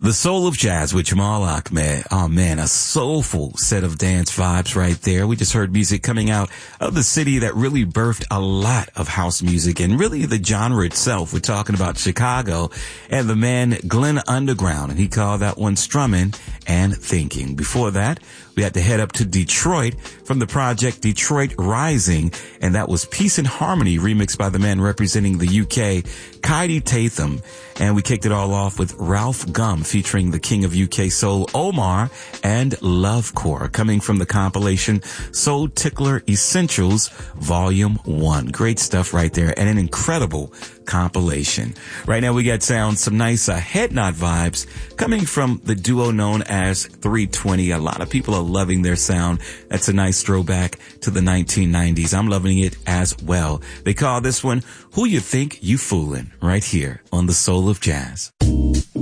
The Soul of Jazz with Jamal Ahmed. Oh man, a soulful set of dance vibes right there. We just heard music coming out of the city that really birthed a lot of house music and really the genre itself. We're talking about Chicago and the man Glenn Underground, and he called that one Strumming and Thinking. Before that, we had to head up to Detroit from the project Detroit Rising, and that was Peace and Harmony remixed by the man representing the UK, Kaidi Tatham. And we kicked it all off with Ralph Gum featuring the king of UK soul Omar and Lovecore, coming from the compilation Soul Tickler Essentials Volume 1. Great stuff right there, and an incredible compilation. Right now we got some nice head nod vibes coming from the duo known as 320. A lot of people are loving their sound. That's a nice throwback to the 1990s. I'm loving it as well. They call this one Who You Think You Foolin', right here on the Soul of Jazz.